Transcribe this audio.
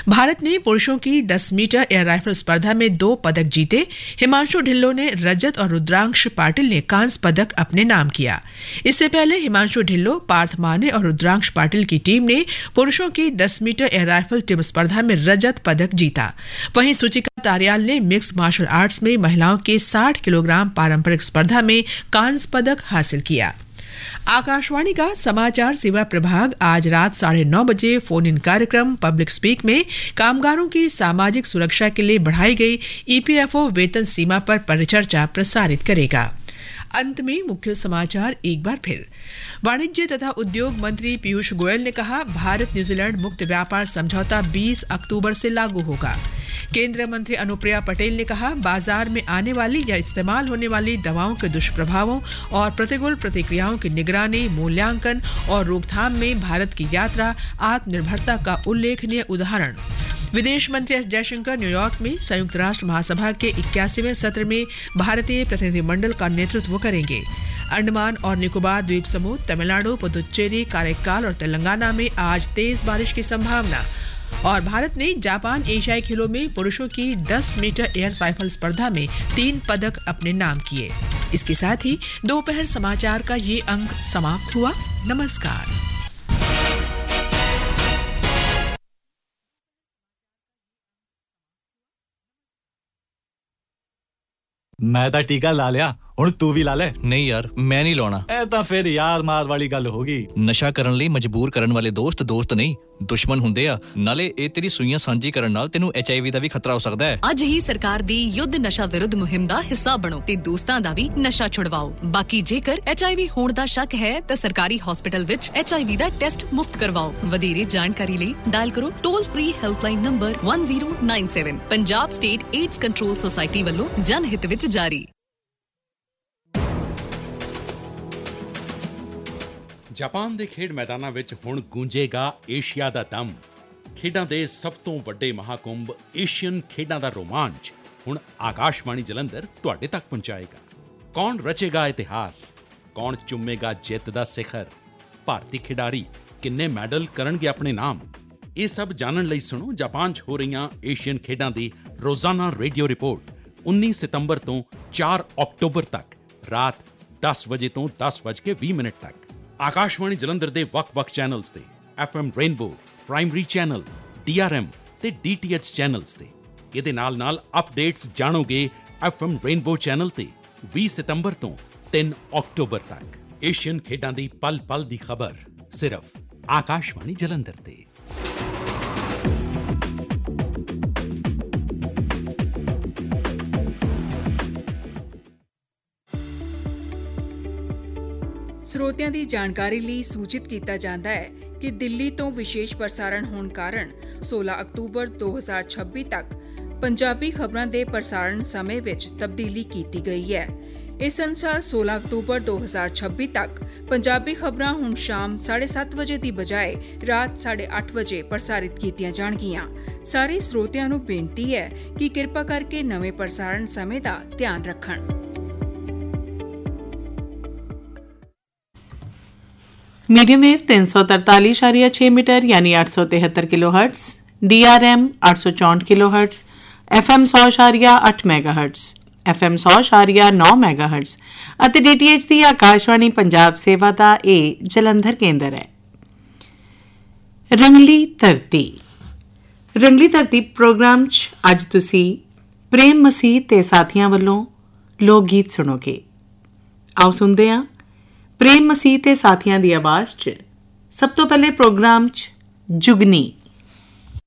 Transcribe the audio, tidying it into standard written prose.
भारत ने पुरुषों की 10 मीटर एयर राइफल स्पर्धा में 2 पदक जीते। हिमांशु ढिल्लों ने रजत और रुद्रांश पाटिल ने कांस्य पदक अपने नाम किया। इससे पहले हिमांशु ढिल्लों, पार्थ माने और रुद्रांश पाटिल की टीम ने पुरुषों की 10 मीटर एयर राइफल टीम स्पर्धा में रजत पदक जीता। वहीं सुचिका तारियाल ने मिक्स्ड मार्शल आर्ट्स में महिलाओं के 60 किलोग्राम पारंपरिक स्पर्धा में कांस्य पदक हासिल किया। आकाशवाणी का समाचार सेवा प्रभाग आज रात 9:30 बजे फोन इन कार्यक्रम पब्लिक स्पीक में कामगारों की सामाजिक सुरक्षा के लिए बढ़ाई गई ईपीएफओ वेतन सीमा पर परिचर्चा प्रसारित करेगा। अंत में मुख्य समाचार एक बार फिर। वाणिज्य तथा उद्योग मंत्री पीयूष गोयल ने कहा, भारत न्यूजीलैंड मुक्त व्यापार समझौता 20 अक्टूबर से लागू होगा। केंद्रीय मंत्री अनुप्रिया पटेल ने कहा, बाजार में आने वाली या इस्तेमाल होने वाली दवाओं के दुष्प्रभावों और प्रतिकूल प्रतिक्रियाओं की निगरानी, मूल्यांकन और रोकथाम में भारत की यात्रा आत्मनिर्भरता का उल्लेखनीय उदाहरण। विदेश मंत्री एस जयशंकर न्यूयॉर्क में संयुक्त राष्ट्र महासभा के 81वें सत्र में भारतीय प्रतिनिधिमंडल का नेतृत्व करेंगे। अंडमान और निकोबार द्वीप समूह, तमिलनाडु, पुदुच्चेरी, काराइकाल और तेलंगाना में आज तेज बारिश की संभावना। और भारत ने जापान एशियाई खेलों में पुरुषों की 10 मीटर एयर राइफल स्पर्धा में 3 पदक अपने नाम किए। इसके साथ ही दोपहर समाचार का ये अंक समाप्त हुआ। नमस्कार। मैं तो टीका ला लिया, ਹੁਣ ਤੂੰ ਵੀ ਲਾ ਲੈ। ਨਹੀਂ ਯਾਰ, ਮੈਂ ਨਹੀਂ ਲਾਉਣਾ। ਇਹ ਤਾਂ ਫਿਰ ਯਾਰ ਮਾਰ ਵਾਲੀ ਗੱਲ ਹੋ ਗਈ। ਨਸ਼ਾ ਕਰਨ ਲਈ ਮਜਬੂਰ ਕਰਨ ਵਾਲੇ ਦੋਸਤ ਨਹੀਂ, ਦੁਸ਼ਮਣ ਹੁੰਦੇ ਆ। ਨਾਲੇ ਇਹ ਤੇਰੀ ਸੂਈਆਂ ਸਾਂਝੀ ਕਰਨ ਨਾਲ ਤੈਨੂੰ HIV ਦਾ ਵੀ ਖਤਰਾ ਹੋ ਸਕਦਾ ਹੈ। ਅੱਜ ਹੀ ਸਰਕਾਰ ਦੀ ਯੁੱਧ ਨਸ਼ਾ ਵਿਰੁੱਧ ਮੁਹਿੰਮ ਦਾ ਹਿੱਸਾ ਬਣੋ ਤੇ ਦੋਸਤਾਂ ਦਾ ਵੀ ਨਸ਼ਾ ਛੁਡਵਾਓ। ਬਾਕੀ ਜੇਕਰ HIV ਹੋਣ ਦਾ ਸ਼ੱਕ ਹੈ ਤਾਂ ਸਰਕਾਰੀ ਹਸਪਤਾਲ ਵਿੱਚ HIV ਦਾ ਟੈਸਟ ਮੁਫਤ ਕਰਵਾਓ। ਵਧੇਰੇ ਜਾਣਕਾਰੀ ਲਈ ਡਾਇਲ ਕਰੋ toll free helpline number 1097। Punjab state AIDS control society ਵੱਲੋਂ ਜਨ ਹਿੱਤ ਵਿੱਚ ਜਾਰੀ। ਜਾਪਾਨ ਦੇ ਖੇਡ ਮੈਦਾਨਾਂ ਵਿੱਚ ਹੁਣ ਗੂੰਜੇਗਾ ਏਸ਼ੀਆ ਦਾ ਦਮ। ਖੇਡਾਂ ਦੇ ਸਭ ਤੋਂ ਵੱਡੇ ਮਹਾਕੁੰਭ ਏਸ਼ੀਅਨ ਖੇਡਾਂ ਦਾ ਰੋਮਾਂਚ ਹੁਣ ਆਕਾਸ਼ਵਾਣੀ ਜਲੰਧਰ ਤੁਹਾਡੇ ਤੱਕ ਪਹੁੰਚਾਏਗਾ। ਕੌਣ ਰਚੇਗਾ ਇਤਿਹਾਸ, ਕੌਣ ਚੁੰਮੇਗਾ ਜਿੱਤ ਦਾ ਸਿਖਰ, ਭਾਰਤੀ ਖਿਡਾਰੀ ਕਿੰਨੇ ਮੈਡਲ ਕਰਨਗੇ ਆਪਣੇ ਨਾਮ, ਇਹ ਸਭ ਜਾਣਨ ਲਈ ਸੁਣੋ ਜਾਪਾਨ 'ਚ ਹੋ ਰਹੀਆਂ ਏਸ਼ੀਅਨ ਖੇਡਾਂ ਦੀ ਰੋਜ਼ਾਨਾ ਰੇਡੀਓ ਰਿਪੋਰਟ 19 ਸਤੰਬਰ ਤੋਂ 4 ਅਕਤੂਬਰ ਤੱਕ ਰਾਤ 10 ਵਜੇ ਤੋਂ 10:20 ਤੱਕ ਆਕਾਸ਼ਵਾਣੀ ਜਲੰਧਰ ਦੇ ਵੱਖ-ਵੱਖ ਚੈਨਲਸ ਤੇ, FM rainbow, primary channel, DRM ਤੇ DTH ਚੈਨਲਸ ਤੇ। ਇਹਦੇ ਨਾਲ ਅਪਡੇਟਸ ਜਾਣੋਗੇ FM ਰੇਨਬੋ ਚੈਨਲ ਤੇ 20 ਸਤੰਬਰ ਤੋਂ 3 ਅਕਤੂਬਰ ਤੱਕ। ਏਸ਼ੀਅਨ ਖੇਡਾਂ ਦੀ ਪਲ-ਪਲ ਦੀ ਖਬਰ ਸਿਰਫ ਆਕਾਸ਼ਵਾਣੀ ਜਲੰਧਰ ਤੇ। ਸਰੋਤਿਆਂ ਦੀ ਜਾਣਕਾਰੀ ਲਈ ਸੂਚਿਤ ਕੀਤਾ ਜਾਂਦਾ ਹੈ ਕਿ ਦਿੱਲੀ ਤੋਂ ਵਿਸ਼ੇਸ਼ ਪ੍ਰਸਾਰਣ ਹੋਣ ਕਾਰਨ 16 ਅਕਤੂਬਰ 2026 ਤੱਕ ਪੰਜਾਬੀ ਖਬਰਾਂ ਦੇ ਪ੍ਰਸਾਰਣ ਸਮੇਂ ਵਿੱਚ ਤਬਦੀਲੀ ਕੀਤੀ ਗਈ ਹੈ। ਇਸ ਅਨੁਸਾਰ 16 ਅਕਤੂਬਰ 2026 ਤੱਕ ਪੰਜਾਬੀ ਖਬਰਾਂ ਹੁਣ ਸ਼ਾਮ 7:30 ਵਜੇ ਦੀ ਬਜਾਏ ਰਾਤ 8:30 ਵਜੇ ਪ੍ਰਸਾਰਿਤ ਕੀਤੀਆਂ ਜਾਣਗੀਆਂ। ਸਾਰੇ ਸਰੋਤਿਆਂ ਨੂੰ ਬੇਨਤੀ ਹੈ ਕਿ ਕਿਰਪਾ ਕਰਕੇ ਨਵੇਂ ਪ੍ਰਸਾਰਣ ਸਮੇਂ ਦਾ ਧਿਆਨ ਰੱਖਣ। मीडियम वेव 343.6 मीटर यानी 873 kilohertz, DRM 864 kilohertz, FM 100.8 megahertz, FM 100.9 megahertz ਅਤੇ DTH ਦੀ ਆਕਾਸ਼ਵਾਣੀ ਪੰਜਾਬ ਸੇਵਾ ਦਾ ਇਹ ਜਲੰਧਰ ਕੇਂਦਰ ਹੈ। ਰੰਗਲੀ ਧਰਤੀ। ਰੰਗਲੀ ਧਰਤੀ ਪ੍ਰੋਗਰਾਮ 'ਚ ਅੱਜ ਤੁਸੀਂ ਪ੍ਰੇਮ ਮਸੀਹ ਤੇ ਸਾਥੀਆਂ ਵੱਲੋਂ ਲੋਕ ਗੀਤ ਸੁਣੋਗੇ। ਆਓ ਸੁਣਦੇ ਹਾਂ ਪ੍ਰੇਮ ਮਸੀਹ ਤੇ ਸਾਥੀਆਂ ਦੀ ਆਵਾਜ਼ 'ਚ। ਸਭ ਤੋਂ ਪਹਿਲੇ ਪ੍ਰੋਗਰਾਮ 'ਚ ਜੁਗਨੀ।